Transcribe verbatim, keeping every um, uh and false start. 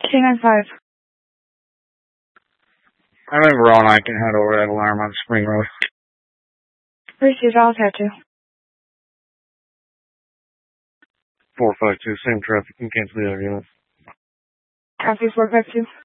two nine five. I remember all night can head over that alarm on Spring Road. Appreciate it. I'll catch you. four five two, same traffic in Kansas City. Copy four five two.